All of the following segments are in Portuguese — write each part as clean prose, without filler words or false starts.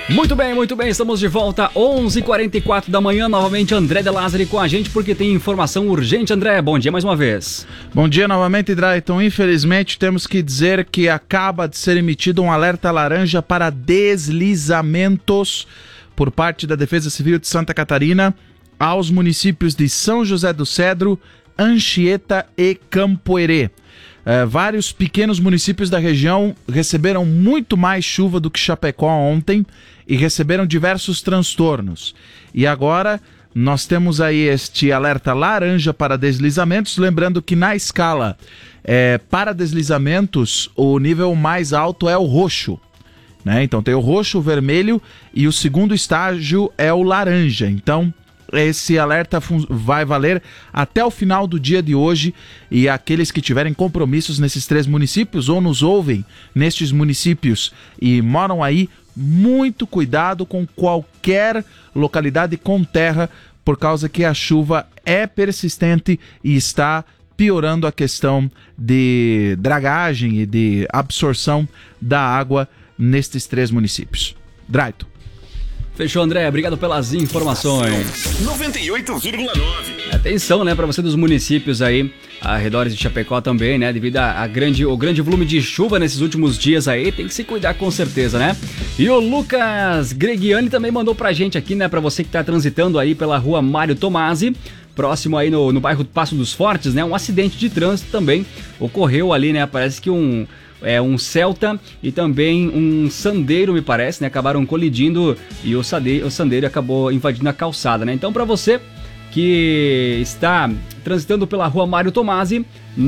Muito bem, estamos de volta, 11h44 da manhã, novamente André De Lázari com a gente, porque tem informação urgente. André, bom dia mais uma vez. Bom dia novamente, Drayton. Infelizmente temos que dizer que acaba de ser emitido um alerta laranja para deslizamentos por parte da Defesa Civil de Santa Catarina aos municípios de São José do Cedro, Anchieta e Campo Herê. Vários pequenos municípios da região receberam muito mais chuva do que Chapecó ontem e receberam diversos transtornos. E agora nós temos aí este alerta laranja para deslizamentos, lembrando que na escala para deslizamentos o nível mais alto é o roxo, né? Então tem o roxo, o vermelho e o segundo estágio é o laranja. Então esse alerta vai valer até o final do dia de hoje, e aqueles que tiverem compromissos nesses 3 municípios ou nos ouvem nestes municípios e moram aí, muito cuidado com qualquer localidade com terra, por causa que a chuva é persistente e está piorando a questão de dragagem e de absorção da água nestes 3 municípios. Drayton. Fechou, André. Obrigado pelas informações. 98,9. Atenção, né, para você dos municípios aí, arredores de Chapecó também, né, devido ao grande volume de chuva nesses últimos dias aí, tem que se cuidar com certeza, né? E o Lucas Gregiani também mandou pra gente aqui, né, pra você que tá transitando aí pela rua Mário Tomasi, próximo aí no bairro Passo dos Fortes, né, um acidente de trânsito também ocorreu ali, né, parece que um Celta e também um Sandero, me parece, né? Acabaram colidindo e o Sandero acabou invadindo a calçada, né? Então, para você que está transitando pela rua Mário Tomasi,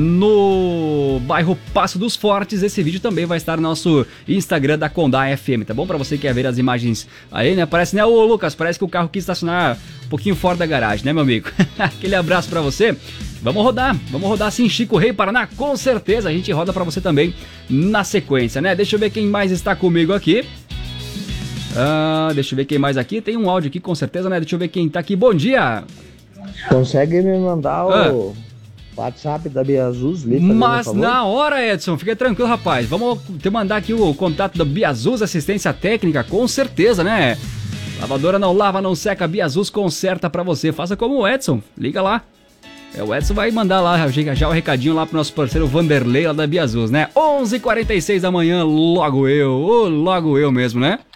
no bairro Passo dos Fortes, esse vídeo também vai estar no nosso Instagram da Condá FM, tá bom? Para você que quer ver as imagens aí, né? Parece, né? Ô, Lucas, parece que o carro quis estacionar um pouquinho fora da garagem, né, meu amigo? Aquele abraço para você. Vamos rodar sim, Chico Rei Paraná, com certeza, a gente roda pra você também na sequência, né? Deixa eu ver quem mais está comigo aqui. Deixa eu ver quem mais aqui, tem um áudio aqui com certeza, né? Deixa eu ver quem tá aqui, bom dia! Consegue me mandar o WhatsApp da Biazus? Mas na hora, Edson, fica tranquilo, rapaz, vamos te mandar aqui o contato da Biazus Assistência Técnica, com certeza, né? Lavadora não lava, não seca, Biazus conserta pra você, faça como o Edson, liga lá. O Edson vai mandar lá já o recadinho lá pro nosso parceiro Vanderlei lá da Biazus, né? 11h46 da manhã, logo eu mesmo, né?